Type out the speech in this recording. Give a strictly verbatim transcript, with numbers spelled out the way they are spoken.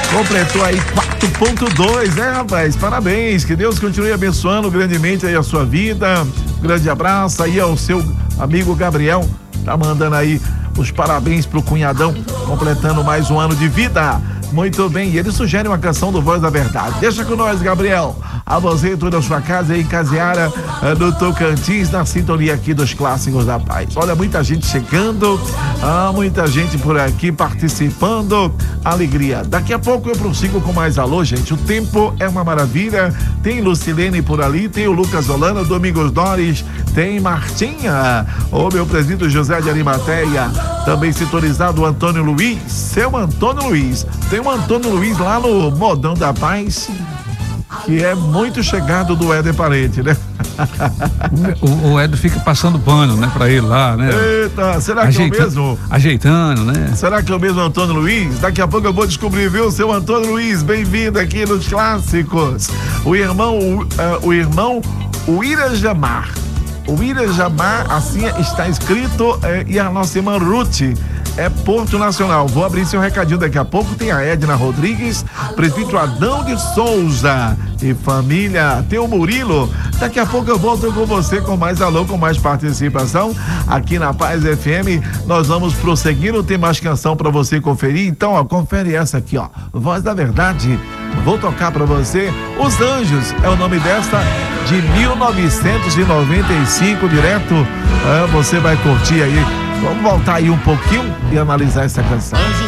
Completou aí quatro ponto dois, né, rapaz? Parabéns, que Deus continue abençoando grandemente aí a sua vida. Um grande abraço aí ao seu amigo Gabriel, tá mandando aí os parabéns pro cunhadão, completando mais um ano de vida. Muito bem, e ele sugere uma canção do Voz da Verdade. Deixa com nós, Gabriel. A você e toda a sua casa aí, Caseara, do Tocantins, na sintonia aqui dos Clássicos da Paz. Olha, muita gente chegando, ah, muita gente por aqui participando. Alegria. Daqui a pouco eu prossigo com mais alô, gente. O tempo é uma maravilha. Tem Lucilene por ali, tem o Lucas Holanda, Domingos Doris, tem Martinha, o meu presídio José de Arimateia, também sintonizado o Antônio Luiz, seu Antônio Luiz. Tem o Antônio Luiz lá no Modão da Paz, que é muito chegado do Éder Parente, né? O, o Éder fica passando pano, né, pra ele lá, né? Eita, será que Ajeita, é o mesmo? Ajeitando, né? Será que é o mesmo Antônio Luiz? Daqui a pouco eu vou descobrir, viu, seu Antônio Luiz? Bem-vindo aqui nos Clássicos. O irmão, uh, o irmão, o Irajamar. O Irajamar, assim está escrito, eh, e a nossa irmã Ruth é Porto Nacional. Vou abrir seu recadinho daqui a pouco. Tem a Edna Rodrigues, presbítero Adão de Souza e família. Tem o Murilo. Daqui a pouco eu volto com você com mais alô, com mais participação aqui na Paz F M. Nós vamos prosseguir, tem mais canção para você conferir. Então, ó, confere essa aqui, ó. Voz da Verdade. Vou tocar para você Os Anjos, é o nome desta, de mil novecentos e noventa e cinco, direto. Ah, você vai curtir aí. Vamos voltar aí um pouquinho e analisar essa canção. Anjos